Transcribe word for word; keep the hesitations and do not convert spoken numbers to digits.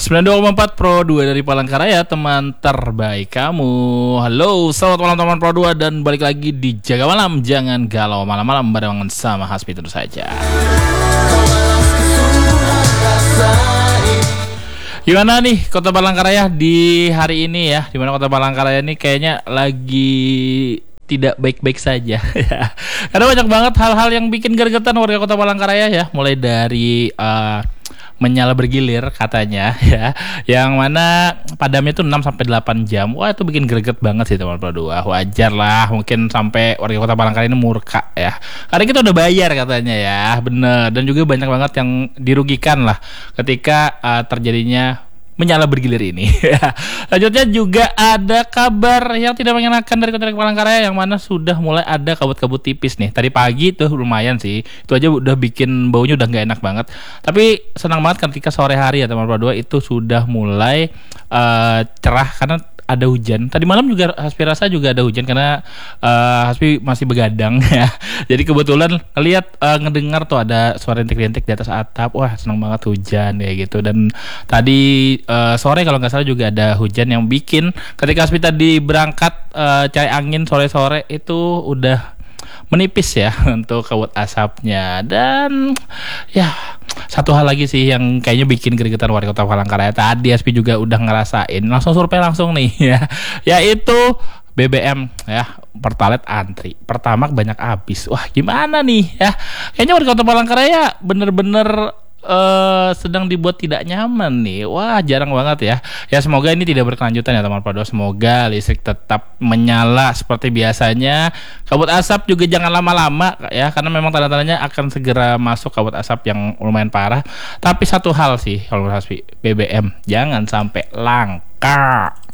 sembilan puluh dua koma empat Pro dua dari Palangkaraya, teman terbaik kamu. Halo, selamat malam teman Pro dua, dan balik lagi di Jaga Malam. Jangan galau malam-malam barengan sama Hasbi tentu saja. Gimana nih Kota Palangkaraya di hari ini ya? Dimana Kota Palangkaraya ini kayaknya lagi tidak baik-baik saja ya. Karena banyak banget hal-hal yang bikin gergetan warga Kota Palangkaraya ya. Mulai dari uh, menyala bergilir katanya ya, yang mana padamnya tuh enam sampai delapan jam. Wah, itu bikin greget banget sih teman Pro dua. Wajar lah mungkin sampai warga Kota Palangkaraya ini murka ya. Karena kita udah bayar katanya ya. Bener. Dan juga banyak banget yang dirugikan lah ketika uh, terjadinya menyala bergilir ini. Lanjutnya juga ada kabar yang tidak mengenakan dari Kota Palangkaraya, yang mana sudah mulai ada kabut-kabut tipis nih. Tadi pagi tuh lumayan sih, itu aja udah bikin baunya udah nggak enak banget. Tapi senang banget ketika sore hari ya teman Pro dua itu sudah mulai uh, cerah karena ada hujan. Tadi malam juga Hasbi rasa juga ada hujan karena uh, Hasbi masih begadang ya. Jadi kebetulan ngelihat uh, ngedengar tuh ada suara rintik-rintik di atas atap. Wah, senang banget hujan ya gitu. Dan tadi uh, sore kalau nggak salah juga ada hujan yang bikin ketika Hasbi tadi berangkat uh, cari angin sore-sore itu udah menipis ya untuk kabut asapnya. Dan ya satu hal lagi sih yang kayaknya bikin gregetan warga Kota Palangkaraya, tadi Hasbi juga udah ngerasain, langsung survei langsung nih ya, yaitu B B M ya, Pertalite antri, Pertamax banyak habis. Wah, gimana nih ya, kayaknya warga Kota Palangkaraya bener-bener Uh, sedang dibuat tidak nyaman nih. Wah, jarang banget ya. Ya semoga ini tidak berkelanjutan ya teman Pro dua. Semoga listrik tetap menyala seperti biasanya. Kabut asap juga jangan lama-lama ya, karena memang tanda-tandanya akan segera masuk kabut asap yang lumayan parah. Tapi satu hal sih kalau menurut Hasbi, B B M jangan sampai langka.